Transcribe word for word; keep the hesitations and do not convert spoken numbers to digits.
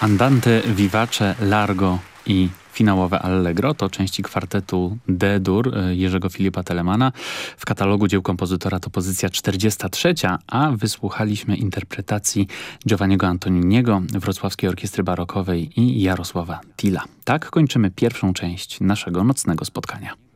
Andante vivace largo i finałowe Allegro to części kwartetu D-dur Jerzego Filipa Telemana. W katalogu dzieł kompozytora to pozycja czterdziesta trzecia, a wysłuchaliśmy interpretacji Giovanniego Antoniniego, Wrocławskiej Orkiestry Barokowej i Jarosława Tilla. Tak kończymy pierwszą część naszego nocnego spotkania.